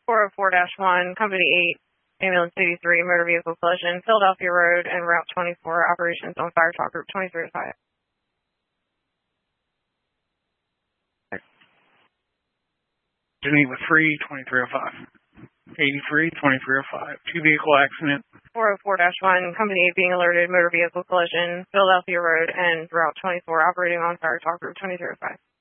404-1, Company 8, Ambulance 83, motor vehicle collision, Philadelphia Road and Route 24, operations on Fire Talk Group 2305. Geneva 3, 2305. 83, 2305. Two vehicle accident. 404-1, Company 8 being alerted, motor vehicle collision, Philadelphia Road and Route 24, operating on Fire Talk Group 2305.